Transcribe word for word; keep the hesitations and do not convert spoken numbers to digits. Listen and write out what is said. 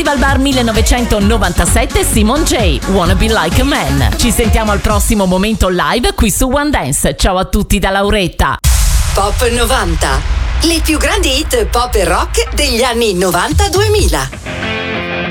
Festival Bar millenovecentonovantasette, Simon J, Wanna Be Like a Man. Ci sentiamo al prossimo momento live qui su One Dance. Ciao a tutti da Lauretta. Pop novanta, le più grandi hit pop e rock degli anni novanta duemila.